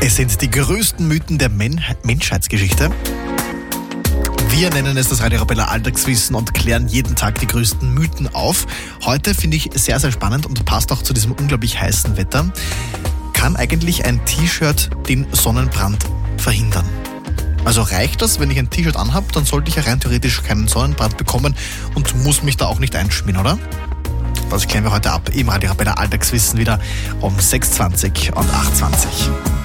Es sind die größten Mythen der Menschheitsgeschichte. Wir nennen es das Radio Arabella Alltagswissen und klären jeden Tag die größten Mythen auf. Heute finde ich sehr, sehr spannend und passt auch zu diesem unglaublich heißen Wetter. Kann eigentlich ein T-Shirt den Sonnenbrand verhindern? Also reicht das, wenn ich ein T-Shirt anhabe, dann sollte ich ja rein theoretisch keinen Sonnenbrand bekommen und muss mich da auch nicht einschmieren, oder? Das klären wir heute ab im Radio Arabella Alltagswissen wieder um 6:20 und 8:20.